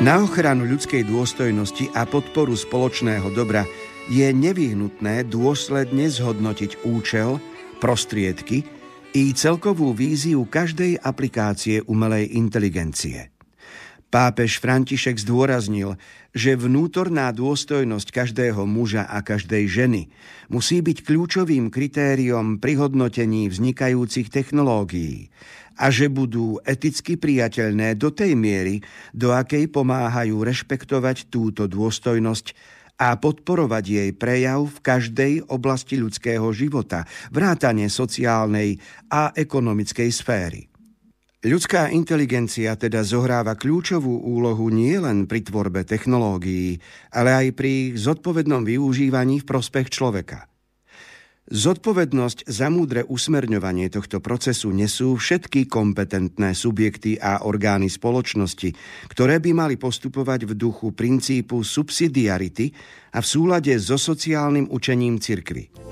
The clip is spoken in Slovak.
Na ochranu ľudskej dôstojnosti a podporu spoločného dobra je nevyhnutné dôsledne zhodnotiť účel, prostriedky i celkovú víziu každej aplikácie umelej inteligencie. Pápež František zdôraznil, že vnútorná dôstojnosť každého muža a každej ženy musí byť kľúčovým kritériom pri hodnotení vznikajúcich technológií a že budú eticky prijateľné do tej miery, do akej pomáhajú rešpektovať túto dôstojnosť a podporovať jej prejav v každej oblasti ľudského života, vrátane sociálnej a ekonomickej sféry. Ľudská inteligencia teda zohráva kľúčovú úlohu nielen pri tvorbe technológií, ale aj pri zodpovednom využívaní v prospech človeka. Zodpovednosť za múdre usmerňovanie tohto procesu nesú všetky kompetentné subjekty a orgány spoločnosti, ktoré by mali postupovať v duchu princípu subsidiarity a v súlade so sociálnym učením cirkvi.